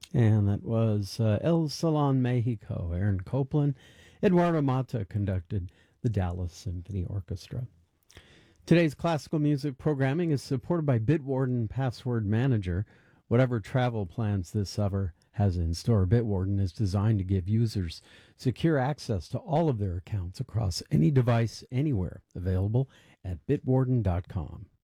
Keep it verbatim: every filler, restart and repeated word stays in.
And that was uh, El Salon Mexico. Aaron Copland. Eduardo Mata conducted the Dallas Symphony Orchestra. Today's classical music programming is supported by Bitwarden Password Manager. Whatever travel plans this summer has in store, Bitwarden is designed to give users secure access to all of their accounts across any device, anywhere, available at bitwarden dot com.